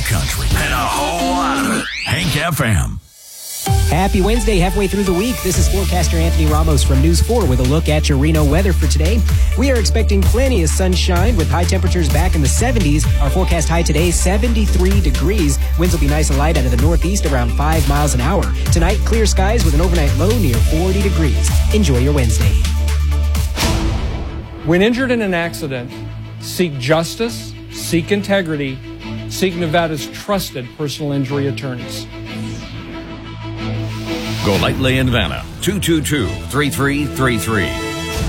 country, and a whole lot of it. Hank FM. Happy Wednesday, halfway through the week. This is forecaster Anthony Ramos from News 4 with a look at your Reno weather for today. We are expecting plenty of sunshine with high temperatures back in the 70s. Our forecast high today, 73 degrees. Winds will be nice and light out of the northeast around 5 miles an hour. Tonight, clear skies with an overnight low near 40 degrees. Enjoy your Wednesday. When injured in an accident, seek justice, seek integrity, seek Nevada's trusted personal injury attorneys. Golightly in Vanna, 222-3333.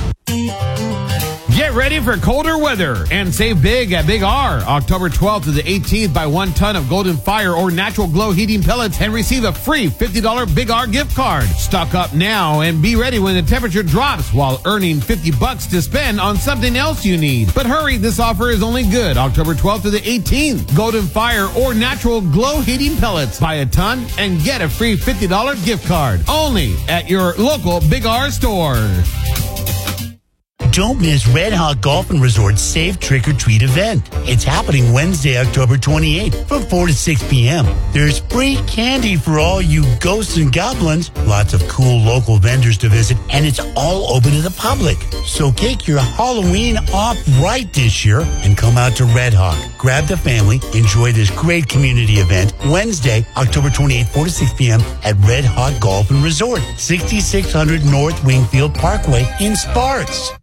Get ready for colder weather and save big at Big R. October 12th to the 18th, buy 1 ton of Golden Fire or Natural Glow heating pellets and receive a free $50 Big R gift card. Stock up now and be ready when the temperature drops while earning $50 to spend on something else you need. But hurry, this offer is only good October 12th to the 18th. Golden Fire or Natural Glow heating pellets. Buy a ton and get a free $50 gift card. Only at your local Big R store. Don't miss Red Hot Golf and Resort's Safe Trick or Treat event. It's happening Wednesday, October 28th from 4 to 6 p.m. There's free candy for all you ghosts and goblins, lots of cool local vendors to visit, and it's all open to the public. So kick your Halloween off right this year and come out to Red Hawk. Grab the family, enjoy this great community event Wednesday, October 28th, 4 to 6 p.m. at Red Hot Golf and Resort, 6600 North Wingfield Parkway in Sparks.